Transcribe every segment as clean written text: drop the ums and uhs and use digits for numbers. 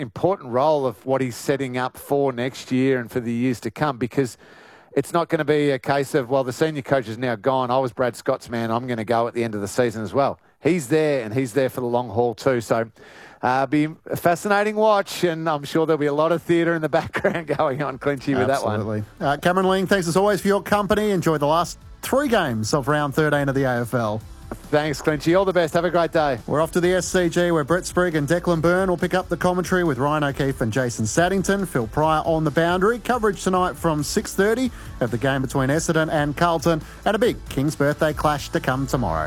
important role of what he's setting up for next year and for the years to come, because it's not going to be a case of, well, the senior coach is now gone. I was Brad Scott's man. I'm going to go at the end of the season as well. He's there, and he's there for the long haul too. So be a fascinating watch, and I'm sure there'll be a lot of theatre in the background going on, Clinchy, with that one. Absolutely. Cameron Ling, thanks as always for your company. Enjoy the last 3 games of round 13 of the AFL. Thanks, Clinchy. All the best. Have a great day. We're off to the SCG, where Brett Sprigg and Declan Byrne will pick up the commentary with Ryan O'Keefe and Jason Saddington. Phil Pryor on the boundary. Coverage tonight from 6:30 of the game between Essendon and Carlton, and a big King's birthday clash to come tomorrow.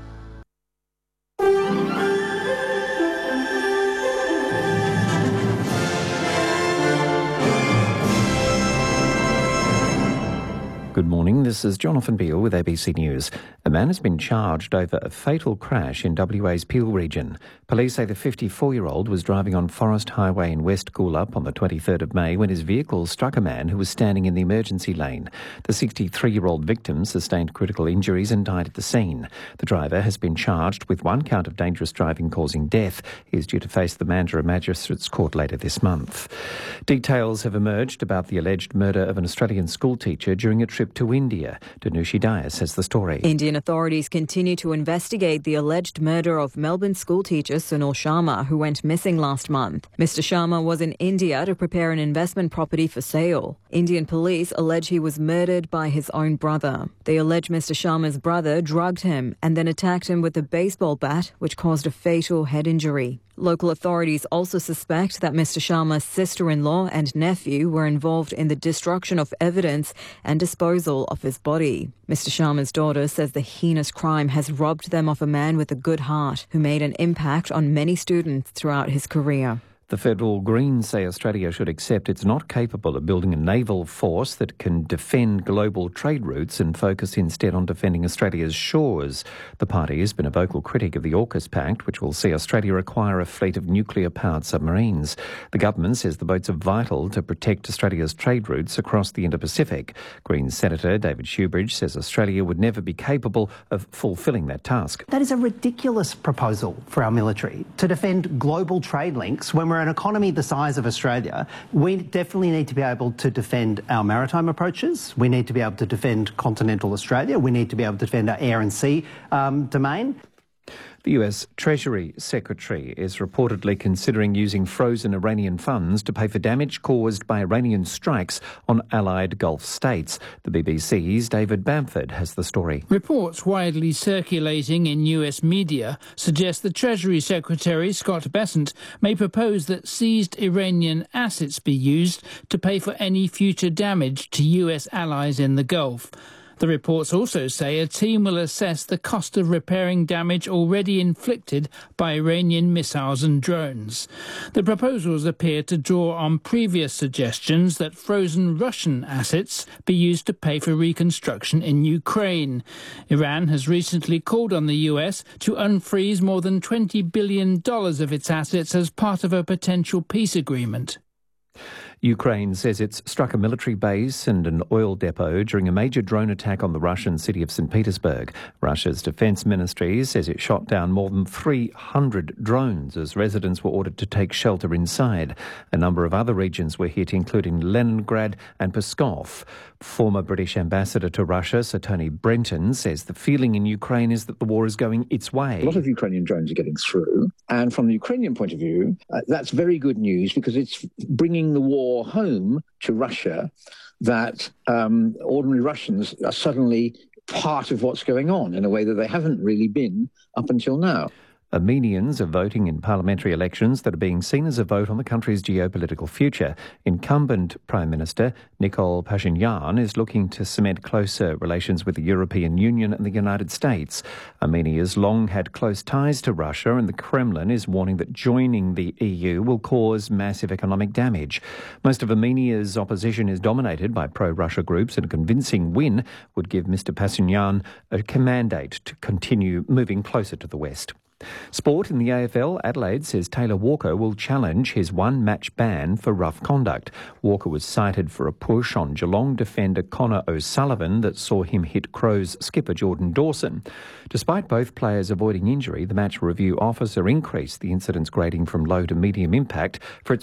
Good morning, this is Jonathan Beale with ABC News. A man has been charged over a fatal crash in WA's Peel region. Police say the 54-year-old was driving on Forest Highway in West Coolup on the 23rd of May when his vehicle struck a man who was standing in the emergency lane. The 63-year-old victim sustained critical injuries and died at the scene. The driver has been charged with 1 count of dangerous driving causing death. He is due to face the Mandurah Magistrates Court later this month. Details have emerged about the alleged murder of an Australian schoolteacher during a trip to India. Danushi Dias has the story. Indian authorities continue to investigate the alleged murder of Melbourne schoolteacher Sunil Sharma, who went missing last month. Mr. Sharma was in India to prepare an investment property for sale. Indian police allege he was murdered by his own brother. They allege Mr. Sharma's brother drugged him and then attacked him with a baseball bat, which caused a fatal head injury. Local authorities also suspect that Mr. Sharma's sister-in-law and nephew were involved in the destruction of evidence and disposal of his body. Mr. Sharma's daughter says the heinous crime has robbed them of a man with a good heart who made an impact on many students throughout his career. The Federal Greens say Australia should accept it's not capable of building a naval force that can defend global trade routes and focus instead on defending Australia's shores. The party has been a vocal critic of the AUKUS Pact, which will see Australia acquire a fleet of nuclear-powered submarines. The government says the boats are vital to protect Australia's trade routes across the Indo-Pacific. Greens Senator David Shoebridge says Australia would never be capable of fulfilling that task. That is a ridiculous proposal for our military, to defend global trade links when we're an economy the size of Australia. We definitely need to be able to defend our maritime approaches. We need to be able to defend continental Australia. We need to be able to defend our air and sea domain. The US Treasury Secretary is reportedly considering using frozen Iranian funds to pay for damage caused by Iranian strikes on allied Gulf states. The BBC's David Bamford has the story. Reports widely circulating in US media suggest the Treasury Secretary, Scott Bessent, may propose that seized Iranian assets be used to pay for any future damage to US allies in the Gulf. The reports also say a team will assess the cost of repairing damage already inflicted by Iranian missiles and drones. The proposals appear to draw on previous suggestions that frozen Russian assets be used to pay for reconstruction in Ukraine. Iran has recently called on the US to unfreeze more than $20 billion of its assets as part of a potential peace agreement. Ukraine says it's struck a military base and an oil depot during a major drone attack on the Russian city of St. Petersburg. Russia's defence ministry says it shot down more than 300 drones as residents were ordered to take shelter inside. A number of other regions were hit, including Leningrad and Pskov. Former British ambassador to Russia, Sir Tony Brenton, says the feeling in Ukraine is that the war is going its way. A lot of Ukrainian drones are getting through, and from the Ukrainian point of view, that's very good news because it's bringing the war home to Russia, that ordinary Russians are suddenly part of what's going on in a way that they haven't really been up until now. Armenians are voting in parliamentary elections that are being seen as a vote on the country's geopolitical future. Incumbent Prime Minister Nikol Pashinyan is looking to cement closer relations with the European Union and the United States. Armenia's long had close ties to Russia, and the Kremlin is warning that joining the EU will cause massive economic damage. Most of Armenia's opposition is dominated by pro-Russia groups, and a convincing win would give Mr Pashinyan a mandate to continue moving closer to the West. Sport in the AFL, Adelaide says Taylor Walker will challenge his one-match ban for rough conduct. Walker was cited for a push on Geelong defender Connor O'Sullivan that saw him hit Crows skipper Jordan Dawson. Despite both players avoiding injury, the match review officer increased the incident's grading from low to medium impact for its